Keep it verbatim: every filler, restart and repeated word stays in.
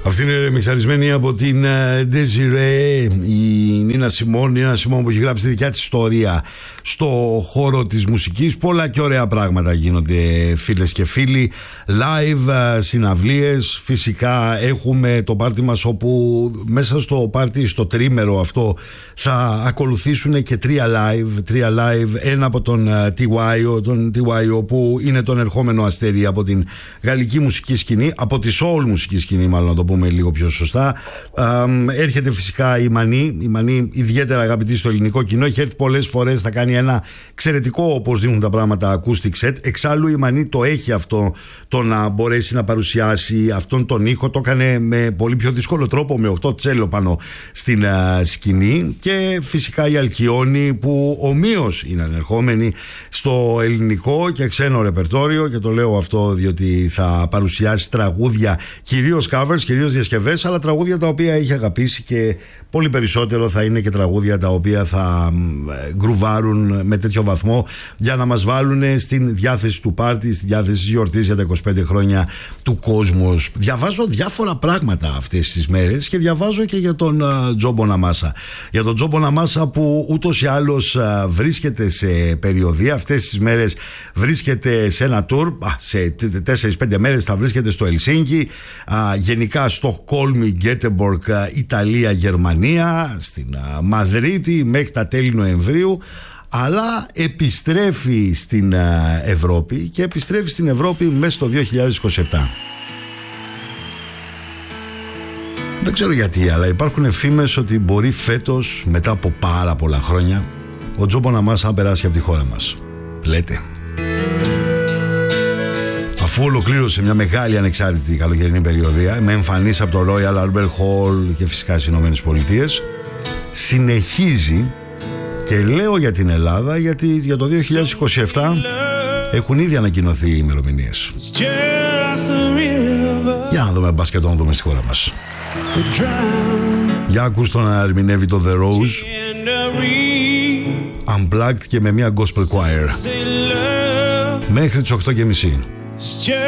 Αυτή είναι μιξαρισμένη από την Desiree, η Νίνα Σιμών. Νίνα Σιμών που έχει γράψει τη δικιά της ιστορία στο χώρο της μουσικής. Πολλά και ωραία πράγματα γίνονται, φίλες και φίλοι. Live συναυλίες. Φυσικά έχουμε το πάρτι μας, όπου μέσα στο πάρτι, στο τρίμερο αυτό, θα ακολουθήσουν και τρία live. Τρία live, ένα από τον τι γουάι, τον τι γουάι, που είναι τον ερχόμενο αστέρι από την γαλλική μουσική σκηνή, από τη soul μουσική σκηνή μάλλον, να το πούμε λίγο πιο σωστά. Έρχεται φυσικά η Μανή, η Μανή ιδιαίτερα αγαπητή στο ελληνικό κοινό, έχει έρθει πολλές φορές, θα κάνει ένα εξαιρετικό, όπως δίνουν τα πράγματα, acoustic set. Εξάλλου η Μανή το έχει αυτό, το να μπορέσει να παρουσιάσει αυτόν τον ήχο. Το έκανε με πολύ πιο δύσκολο τρόπο, με οκτώ τσέλο πάνω στην uh, σκηνή. Και φυσικά η Αλκιόνη, που ομοίως είναι ανερχόμενη στο ελληνικό και ξένο ρεπερτόριο, και το λέω αυτό διότι θα παρουσιάσει τραγούδια, κυρίως covers, κυρίως διασκευές, αλλά τραγούδια τα οποία έχει αγαπήσει, και πολύ περισσότερο θα είναι και τραγούδια τα οποία θα γκρουβάρουν με τέτοιο βαθμό για να μας βάλουν στην διάθεση του πάρτι, στη διάθεση της γιορτής για τα είκοσι πέντε χρόνια του κόσμου. Διαβάζω διάφορα πράγματα αυτές τις μέρες και διαβάζω και για τον Τζο Μποναμάσα. Για τον Τζο Μποναμάσα, που ούτως ή άλλως βρίσκεται σε περιοδία. Αυτές τις μέρες βρίσκεται σε ένα tour, σε τέσσερις πέντε μέρες θα βρίσκεται στο Ελσίνκι, γενικά Στοκχόλμη, Γκέτεμπορκ, Ιταλία, Γερμανία, στην Μαδρίτη μέχρι τα τέλη Νοεμβρίου, αλλά επιστρέφει στην Ευρώπη, και επιστρέφει στην Ευρώπη μέσα στο δύο χιλιάδες είκοσι επτά. Δεν ξέρω γιατί, αλλά υπάρχουν φήμες ότι μπορεί φέτος, μετά από πάρα πολλά χρόνια, ο Τζο Μποναμάσα να περάσει από τη χώρα μας. Λέτε. Αφού ολοκλήρωσε μια μεγάλη ανεξάρτητη καλοκαιρινή περιοδία, με εμφανίσεις από το Royal Albert Hall και φυσικά στις Ηνωμένες Πολιτείες, συνεχίζει, και λέω για την Ελλάδα γιατί για το δύο χιλιάδες είκοσι επτά έχουν ήδη ανακοινωθεί οι ημερομηνίες. Για να δούμε, μπας και τον δούμε στη χώρα μας. Για ακούς να ερμηνεύει το The Rose Unplugged και με μια gospel choir μέχρι τις οκτώ και μισή.